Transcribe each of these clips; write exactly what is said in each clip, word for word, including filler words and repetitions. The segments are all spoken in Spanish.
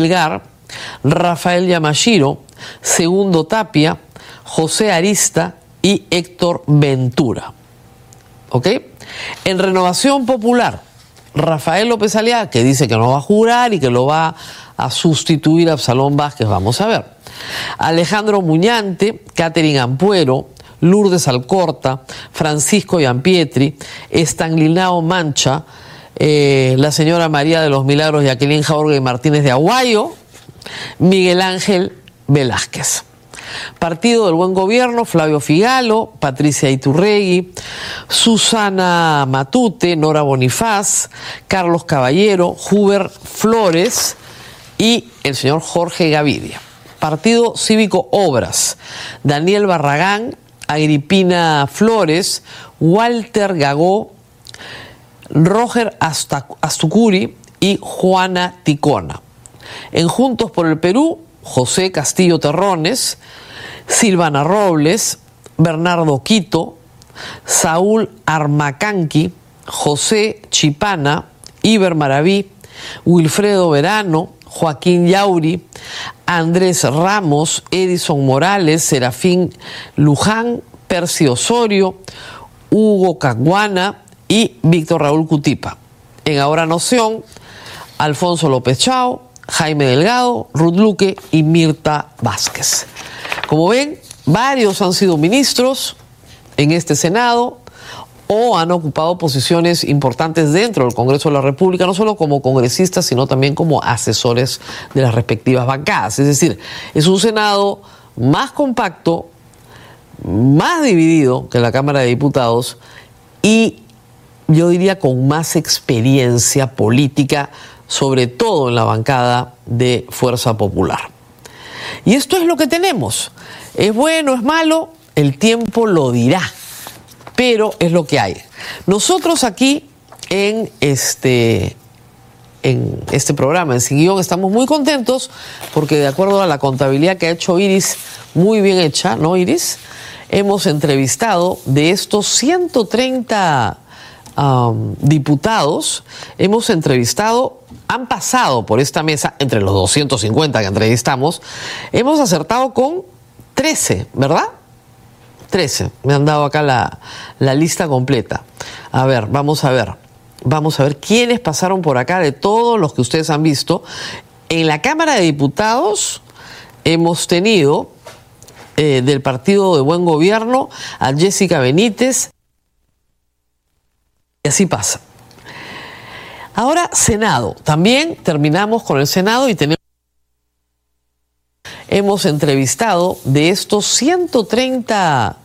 Melgar, Rafael Yamashiro, Segundo Tapia, José Arista y Héctor Ventura. ¿Ok? En Renovación Popular, Rafael López Aliaga, que dice que no va a jurar y que lo va a sustituir a Absalón Vázquez, vamos a ver. Alejandro Muñante, Catherine Ampuero, Lourdes Alcorta, Francisco Giampietri, Estanlinao Mancha, eh, la señora María de los Milagros, Jacqueline Jaurga y Martínez de Aguayo, Miguel Ángel Velázquez. Partido del Buen Gobierno, Flavio Figalo, Patricia Iturregui, Susana Matute, Nora Bonifaz, Carlos Caballero, Huber Flores y el señor Jorge Gavidia. Partido Cívico Obras, Daniel Barragán, Agripina Flores, Walter Gagó, Roger Astucuri y Juana Ticona. En Juntos por el Perú, José Castillo Terrones, Silvana Robles, Bernardo Quito, Saúl Armacanqui, José Chipana, Iber Maraví, Wilfredo Verano, Joaquín Yauri, Andrés Ramos, Edison Morales, Serafín Luján, Percy Osorio, Hugo Caguana y Víctor Raúl Cutipa. En Ahora Noción, Alfonso López Chao, Jaime Delgado, Ruth Luque y Mirta Vázquez. Como ven, varios han sido ministros en este Senado o han ocupado posiciones importantes dentro del Congreso de la República, no solo como congresistas, sino también como asesores de las respectivas bancadas. Es decir, es un Senado más compacto, más dividido que la Cámara de Diputados y yo diría con más experiencia política, sobre todo en la bancada de Fuerza Popular. Y esto es lo que tenemos. ¿Es bueno, es malo? El tiempo lo dirá, pero es lo que hay. Nosotros aquí en este, en este programa, en Sin Guión, estamos muy contentos porque de acuerdo a la contabilidad que ha hecho Iris, muy bien hecha, ¿no, Iris? Hemos entrevistado de estos ciento treinta um, diputados, hemos entrevistado, han pasado por esta mesa, entre los doscientos cincuenta que entrevistamos, hemos acertado con trece, ¿verdad? trece. Me han dado acá la, la lista completa. A ver, vamos a ver. Vamos a ver quiénes pasaron por acá de todos los que ustedes han visto. En la Cámara de Diputados hemos tenido eh, del Partido de Buen Gobierno a Jessica Benítez. Y así pasa. Ahora, Senado. También terminamos con el Senado y tenemos... Hemos entrevistado de estos ciento treinta...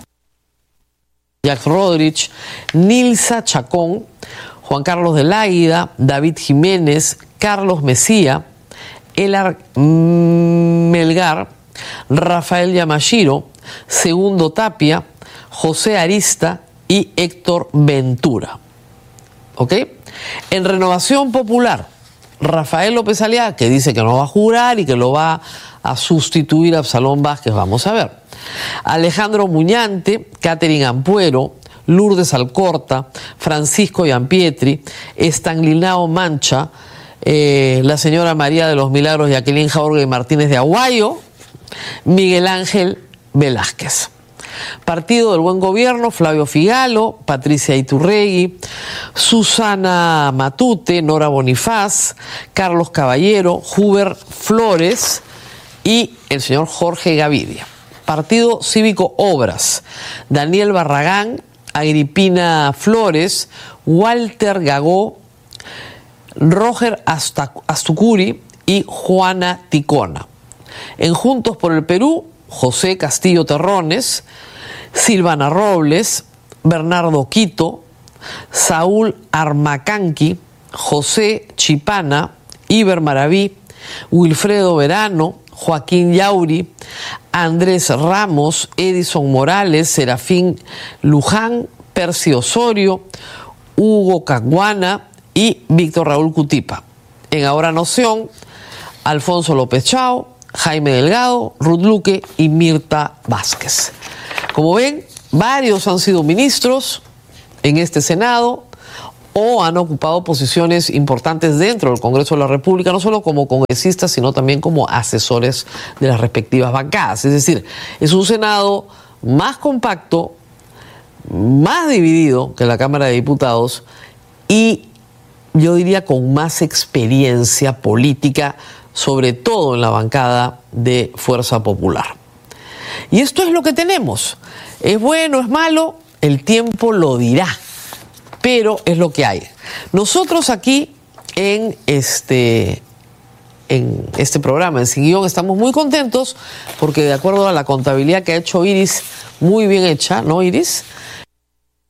Jack Rodríguez, Nilsa Chacón, Juan Carlos del Águida, David Jiménez, Carlos Mesía, Elar Melgar, Rafael Yamashiro, Segundo Tapia, José Arista y Héctor Ventura. ¿Ok? En Renovación Popular, Rafael López Aliaga, que dice que no va a jurar y que lo va a sustituir a Absalón Vázquez, vamos a ver. Alejandro Muñante, Catherine Ampuero, Lourdes Alcorta, Francisco Giampietri, Estanlinao Mancha, eh, la señora María de los Milagros, Jacqueline Jaurga y Martínez de Aguayo, Miguel Ángel Velázquez. Partido del Buen Gobierno, Flavio Figalo, Patricia Iturregui, Susana Matute, Nora Bonifaz, Carlos Caballero, Huber Flores y el señor Jorge Gavidia. Partido Cívico Obras, Daniel Barragán, Agripina Flores, Walter Gagó, Roger Astucuri y Juana Ticona. En Juntos por el Perú, José Castillo Terrones, Silvana Robles, Bernardo Quito, Saúl Armacanqui, José Chipana, Iber Maraví, Wilfredo Verano, Joaquín Yauri, Andrés Ramos, Edison Morales, Serafín Luján, Percy Osorio, Hugo Caguana y Víctor Raúl Cutipa. En Ahora Noción, Alfonso López Chao, Jaime Delgado, Ruth Luque y Mirta Vázquez. Como ven, varios han sido ministros en este Senado o han ocupado posiciones importantes dentro del Congreso de la República, no solo como congresistas, sino también como asesores de las respectivas bancadas. Es decir, es un Senado más compacto, más dividido que la Cámara de Diputados y yo diría con más experiencia política, sobre todo en la bancada de Fuerza Popular. Y esto es lo que tenemos. ¿Es bueno, es malo? El tiempo lo dirá, pero es lo que hay. Nosotros aquí en este, en este programa, en Sin Guión, estamos muy contentos porque de acuerdo a la contabilidad que ha hecho Iris, muy bien hecha, ¿no, Iris?